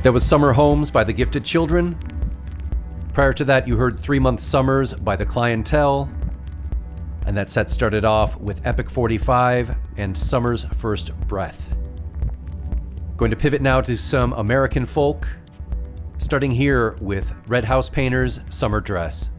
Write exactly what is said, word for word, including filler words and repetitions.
That was Summer Homes by The Gifted Children. Prior to that, you heard Three Month Summers by The Clientele. And that set started off with Epic forty-five and Summer's First Breath. Going to pivot now to some American folk, starting here with Red House Painters' Summer Dress.